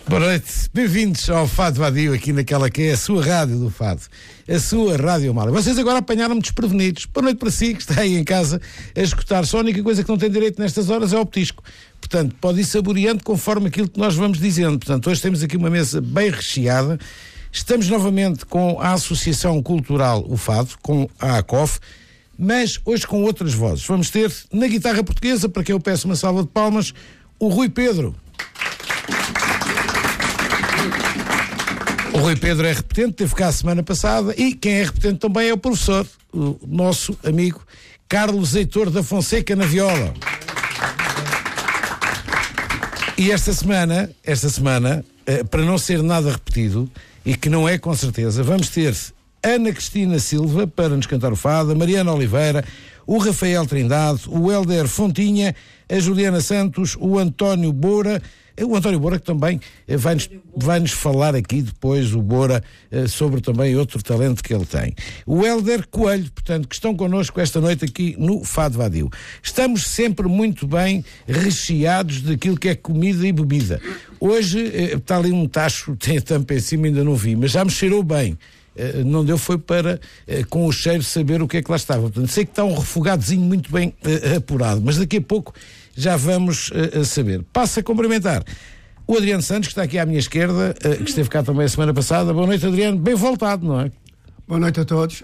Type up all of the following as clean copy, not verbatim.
Boa noite, bem-vindos ao Fado Vadio, aqui naquela que é a sua rádio do Fado, a sua Rádio Amália. Vocês agora apanharam-me desprevenidos. Boa noite para si, que está aí em casa a escutar. Só a única coisa que não tem direito nestas horas é ao petisco. Portanto, pode ir saboreando conforme aquilo que nós vamos dizendo. Portanto, hoje temos aqui uma mesa bem recheada. Estamos novamente com a Associação Cultural O Fado, com a ACOF, mas hoje com outras vozes. Vamos ter, na guitarra portuguesa, para quem eu peço uma salva de palmas, o Rui Pedro. O Rui Pedro é repetente, teve cá a semana passada, e quem é repetente também é o professor, o nosso amigo Carlos Heitor da Fonseca na viola. E esta semana, para não ser nada repetido, e que não é com certeza, vamos ter Ana Cristina Silva para nos cantar o fado, a Mariana Oliveira, o Rafael Trindade, o Hélder Fontinha, a Juliana Santos, o António Boura que também vai-nos falar aqui depois, o Boura, sobre também outro talento que ele tem. O Hélder Coelho, portanto, que estão connosco esta noite aqui no Fado Vadio. Estamos sempre muito bem recheados daquilo que é comida e bebida. Hoje está ali um tacho, tem a tampa em cima, ainda não vi, mas já me cheirou bem. Não deu foi para, com o cheiro, saber o que é que lá estava. Portanto, sei que está um refogadozinho muito bem apurado, mas daqui a pouco já vamos saber. Passo a cumprimentar o Adriano Santos, que está aqui à minha esquerda, que esteve cá também a semana passada. Boa noite, Adriano. Bem voltado, não é? Boa noite a todos.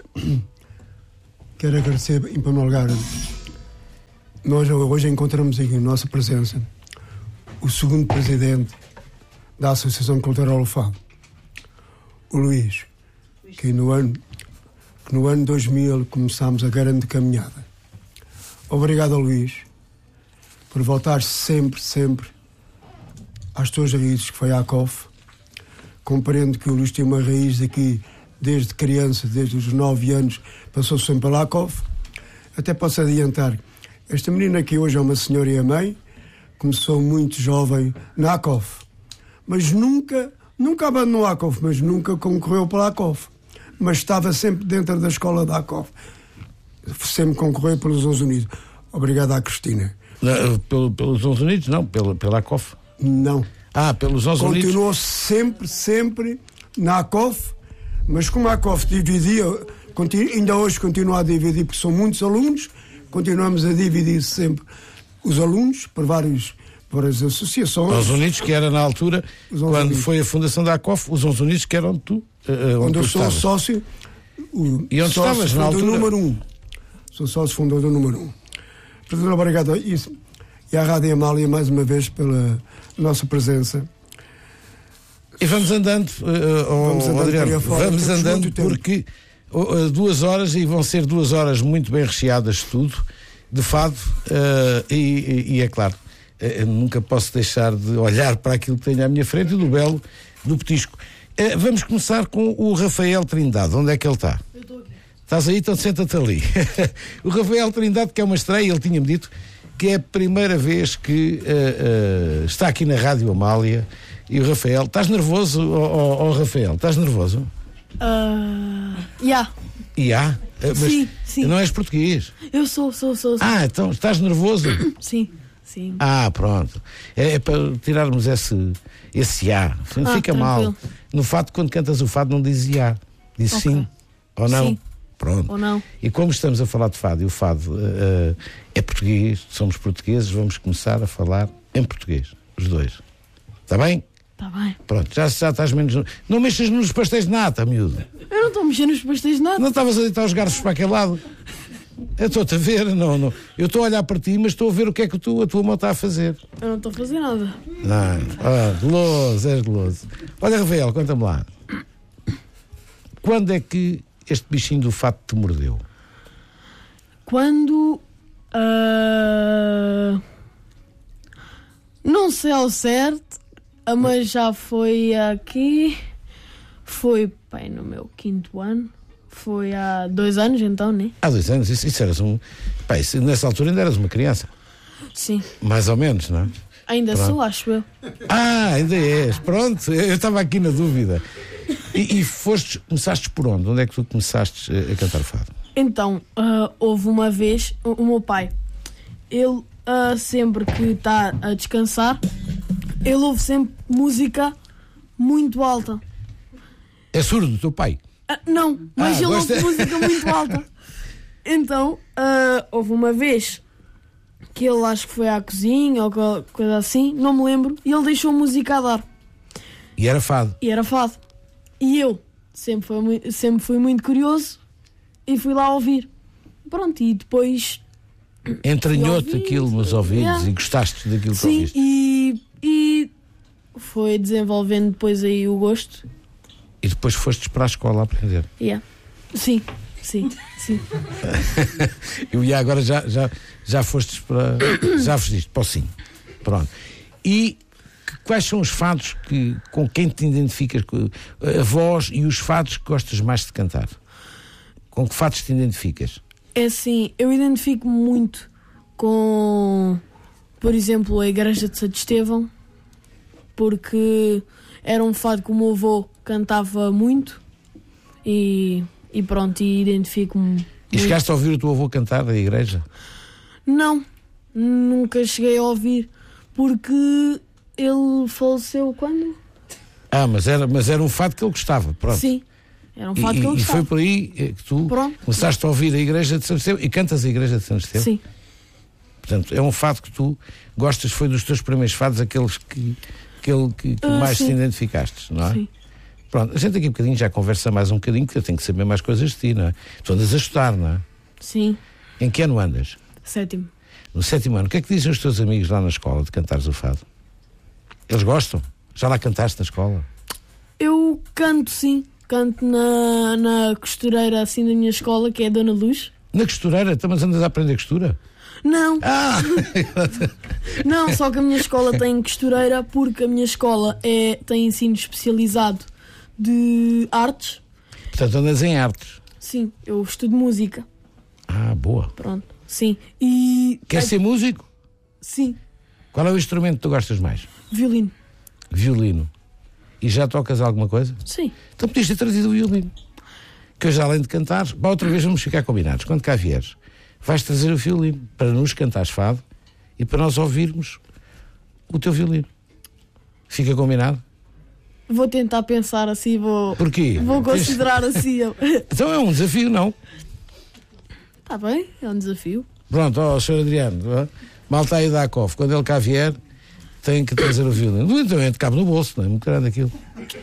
Quero agradecer, em primeiro lugar, nós hoje encontramos aqui em nossa presença o segundo presidente da Associação Cultural O Fado, o Luís, que no ano 2000 começámos a grande caminhada. Obrigado, Luís, por voltar sempre às tuas raízes, que foi a ACOF. Compreendo que o Luís tem uma raiz aqui desde criança, desde os 9 anos, passou sempre pela ACOF. Até posso adiantar, esta menina aqui hoje é uma senhora e a mãe, começou muito jovem na ACOF, mas nunca abandonou a ACOF, mas nunca concorreu pela ACOF, mas estava sempre dentro da escola da ACOF, sempre concorreu pelos 11 Unidos. Obrigado à Cristina. Pelos 11 Unidos? Não, pela ACOF? Não. Pelos 11 Unidos? Continuou sempre na ACOF, mas como a ACOF dividia, ainda hoje continua a dividir, porque são muitos alunos, continuamos a dividir sempre os alunos por várias associações. Os Unidos, que era na altura, quando Unidos. Foi a fundação da ACOF, os 11 Unidos, que eram tu. Onde eu sou sócio. E onde estavas na altura? Número 1. Sou sócio fundador número 1. Portanto, obrigado a isso. E à Rádio Amália, mais uma vez, pela nossa presença. E vamos andando, Adriano, vamos andando porque 2 horas, e vão ser 2 horas muito bem recheadas de tudo, de fado, e é claro, nunca posso deixar de olhar para aquilo que tenho à minha frente, do belo, do petisco. Vamos começar com o Rafael Trindade. Onde é que ele está? Eu estou aqui. Estás aí? Então senta-te ali. O Rafael Trindade, que é uma estreia, ele tinha-me dito que é a primeira vez que está aqui na Rádio Amália. E o Rafael, estás nervoso, Rafael? Estás nervoso? Yeah. Mas sim. Não és português? Eu sou. Então estás nervoso? Sim. Pronto. É para tirarmos esse A. Fica mal. No fado, quando cantas o fado, não dizes A. Diz okay. Sim ou não. Sim. Pronto. Ou não. E como estamos a falar de fado, e o fado é português, somos portugueses, vamos começar a falar em português, os dois. Está bem? Está bem. Pronto, já estás menos... Não mexas nos pastéis de nata, miúdo. Eu não estou a mexer nos pastéis de nata. Não estavas a deitar os garfos para aquele lado? Eu estou-te a ver, não. Eu estou a olhar para ti, mas estou a ver o que é que a tua mão está a fazer. Eu não estou a fazer nada. Não, és goloso. Olha, Rafael, conta-me lá. Quando é que este bichinho do fato te mordeu? Quando... não sei ao certo, mas já foi aqui... Foi, bem, no meu 5º ano. Foi há 2 anos, então, né? Há 2 anos? Isso eras nessa altura ainda eras uma criança? Sim. Mais ou menos, não é? Ainda Pronto. sou, acho eu. Ainda és. Pronto, eu estava aqui na dúvida. E começaste por onde? Onde é que tu começaste a cantar fado? Então, houve uma vez, o meu pai, ele sempre que está a descansar, ele ouve sempre música muito alta. É surdo, teu pai? Não, mas ele gosta- ouve música muito alta. Então, houve uma vez que ele acho que foi à cozinha ou coisa assim, não me lembro, e ele deixou a música a dar. E era fado. E era fado. E eu sempre fui muito curioso e fui lá ouvir. Pronto, e depois... Entranhou-te ouvi, aquilo nos ouvidos yeah. e gostaste daquilo que Sim, ouviste. e foi desenvolvendo depois aí o gosto. E depois fostes para a escola a aprender. Yeah. Sim. E agora já fostes para. Já fugiste para o sim. Pronto. E quais são os fados com quem te identificas? A voz e os fados que gostas mais de cantar? Com que fados te identificas? É assim, eu identifico-me muito com, por exemplo, a Igreja de Santo Estevão, porque era um fado que o meu avô cantava muito e pronto, e identifico-me. E chegaste a ouvir o teu avô cantar da igreja? Não, nunca cheguei a ouvir, porque ele faleceu quando? Mas era um fado que ele gostava. Pronto. Sim, era um fado que ele E gostava. foi por aí que tu Pronto. começaste a ouvir a igreja de São Estevão e cantas a igreja de São Estevão? Sim, Portanto, é um fado que tu gostas, foi dos teus primeiros fados, aqueles que mais sim. te identificaste, não é? sim. Pronto, a gente daqui a bocadinho já conversa mais um bocadinho, porque eu tenho que saber mais coisas de ti, não é? Tu andas a estudar, não é? Sim, Em que ano andas? 7º. No 7º ano. O que é que dizem os teus amigos lá na escola de cantares o fado? Eles gostam? Já lá cantaste na escola? Eu canto, sim. Canto na costureira assim da minha escola, que é a Dona Luz. Na costureira? Então, mas andas a aprender costura? Não, Ah! não, só que a minha escola tem costureira porque a minha escola tem ensino especializado de artes. Portanto, andas em artes. Sim, eu estudo música. Ah, boa. Pronto, sim. E... Queres ser músico? Sim, Qual é o instrumento que tu gostas mais? violino. Violino. E já tocas alguma coisa? Sim, Então podias ter trazido o violino. Que eu já além de cantar, outra vez vamos ficar combinados. Quando cá vieres, vais trazer o violino para nos cantares fado e para nós ouvirmos o teu violino. Fica combinado? vou tentar pensar assim, vou Porquê? considerar assim. Então é um desafio, não? Está bem, é um desafio. Pronto, ó, Sr. Adriano, malta aí da ACOF, quando ele cá vier, tem que trazer o violino. O violino cabe no bolso, não é? Muito grande aquilo.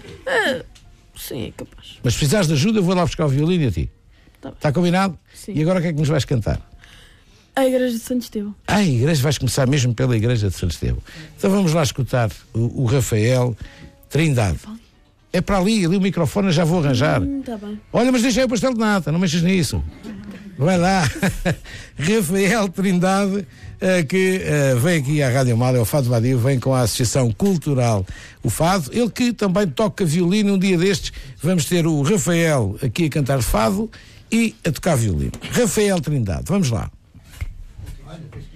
Sim, é capaz. Mas se precisares de ajuda, eu vou lá buscar o violino e a ti. Tá bem. Está combinado? Sim. E agora o que é que nos vais cantar? A Igreja de Santo Estevão. A igreja, vais começar mesmo pela igreja de Santo Estevão. Então vamos lá escutar o Rafael Trindade. É para ali o microfone eu já vou arranjar. Tá bem. Olha, mas deixa aí o pastel de nata, não mexas nisso. Vai lá. Rafael Trindade, que vem aqui à Rádio Mal, é o Fado Vadio, vem com a Associação Cultural O Fado. Ele que também toca violino. Um dia destes vamos ter o Rafael aqui a cantar fado e a tocar violino. Rafael Trindade, vamos lá. Olha,